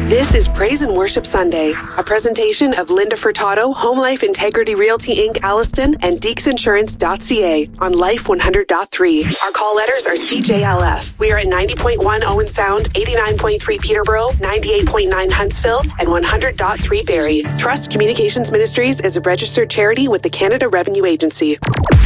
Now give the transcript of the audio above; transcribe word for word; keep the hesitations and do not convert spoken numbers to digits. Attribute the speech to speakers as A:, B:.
A: This is Praise and Worship Sunday, a presentation of Linda Furtado, Home Life Integrity Realty Incorporated. Alliston, and Deeks Insurance dot C A on Life one hundred point three. Our call letters are C J L F. We are at ninety point one Owen Sound, eighty-nine point three Peterborough, ninety-eight point nine Huntsville, and one hundred point three Barrie. Trust Communications Ministries is a registered charity with the Canada Revenue Agency.